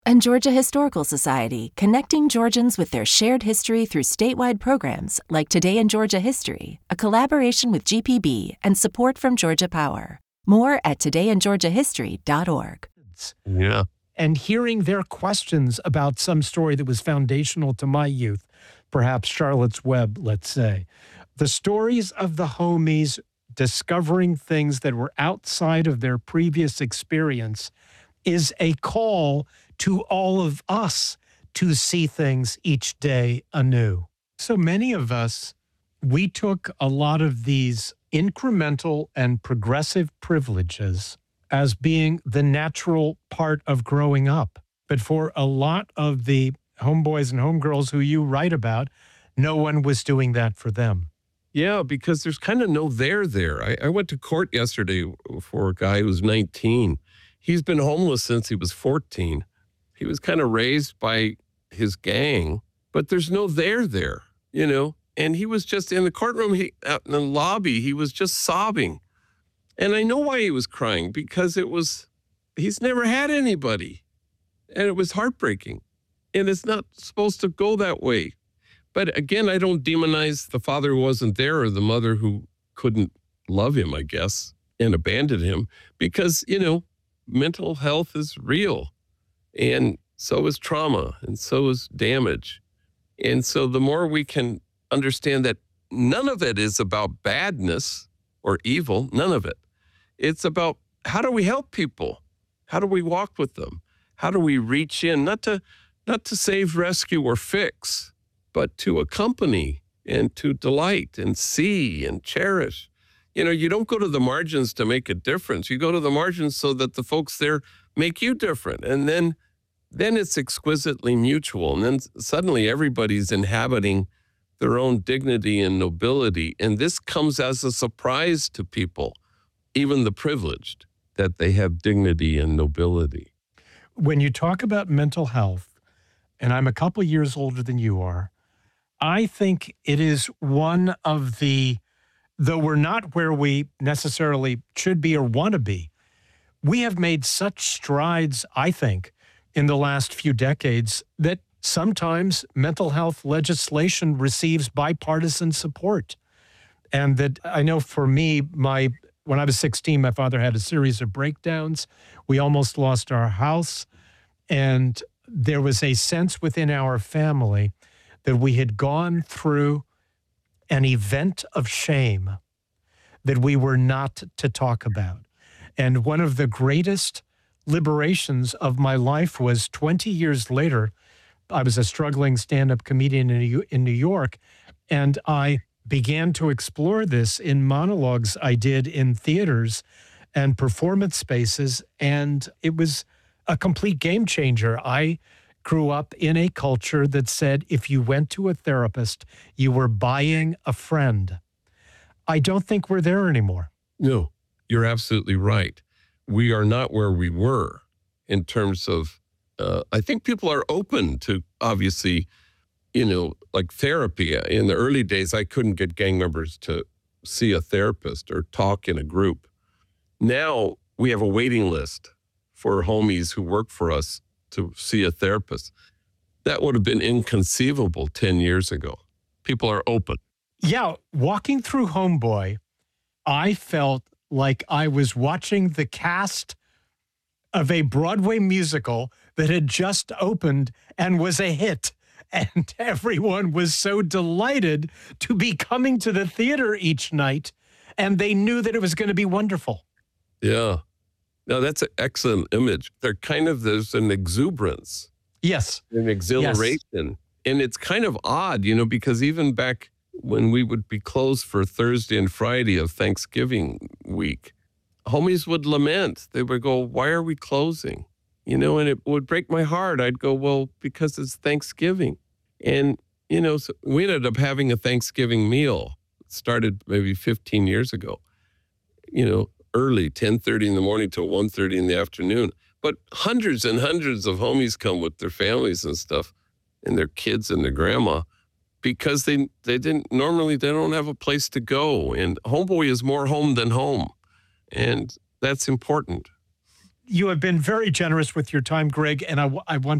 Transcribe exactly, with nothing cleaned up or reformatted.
And Georgia Historical Society, connecting Georgians with their shared history through statewide programs like Today in Georgia History, a collaboration with G P B and support from Georgia Power. More at today in georgia history dot org. Yeah. And hearing their questions about some story that was foundational to my youth, perhaps Charlotte's Web, let's say. The stories of the homies discovering things that were outside of their previous experience is a call to all of us to see things each day anew. So many of us, we took a lot of these incremental and progressive privileges as being the natural part of growing up. But for a lot of the homeboys and homegirls who you write about, no one was doing that for them. Yeah, because there's kind of no there there. I, I went to court yesterday for a guy who's nineteen. He's been homeless since he was fourteen. He was kind of raised by his gang, but there's no there there, you know? And he was just in the courtroom, he, out in the lobby, he was just sobbing. And I know why he was crying, because it was, he's never had anybody. And it was heartbreaking. And it's not supposed to go that way. But again, I don't demonize the father who wasn't there or the mother who couldn't love him, I guess, and abandoned him, because, you know, mental health is real. And so is trauma, and so is damage. And so the more we can understand that none of it is about badness or evil, none of it. It's about how do we help people? How do we walk with them? How do we reach in, not to not to save, rescue, or fix, but to accompany and to delight and see and cherish. You know, you don't go to the margins to make a difference. You go to the margins so that the folks there make you different. And then, then it's exquisitely mutual. And then suddenly everybody's inhabiting their own dignity and nobility. And this comes as a surprise to people, even the privileged, that they have dignity and nobility. When you talk about mental health, and I'm a couple years older than you are, I think it is one of the, though we're not where we necessarily should be or want to be, we have made such strides, I think, in the last few decades that sometimes mental health legislation receives bipartisan support. And that I know for me, my when I was sixteen, my father had a series of breakdowns. We almost lost our house. And there was a sense within our family that we had gone through an event of shame that we were not to talk about. And one of the greatest liberations of my life was twenty years later. I was a struggling stand-up comedian in New York, and I began to explore this in monologues I did in theaters and performance spaces, and it was a complete game changer. I grew up in a culture that said if you went to a therapist, you were buying a friend. I don't think we're there anymore. No, you're absolutely right. We are not where we were in terms of, uh, I think people are open to, obviously, you know, like therapy. In the early days, I couldn't get gang members to see a therapist or talk in a group. Now we have a waiting list for homies who work for us to see a therapist. That would have been inconceivable ten years ago. People are open. Yeah, walking through Homeboy, I felt like I was watching the cast of a Broadway musical that had just opened and was a hit. And everyone was so delighted to be coming to the theater each night, and they knew that it was going to be wonderful. Yeah. No, that's an excellent image. They're kind of, there's an exuberance. Yes. An exhilaration. Yes. And it's kind of odd, you know, because even back when we would be closed for Thursday and Friday of Thanksgiving week, homies would lament. They would go, why are we closing? You know, and it would break my heart. I'd go, well, because it's Thanksgiving. And, you know, so we ended up having a Thanksgiving meal. It started maybe fifteen years ago, you know, early, ten thirty in the morning till one thirty in the afternoon. But hundreds and hundreds of homies come with their families and stuff and their kids and their grandma because they, they didn't, normally they don't have a place to go. And Homeboy is more home than home. And that's important. you have been very generous with your time, Greg, and I, w- I want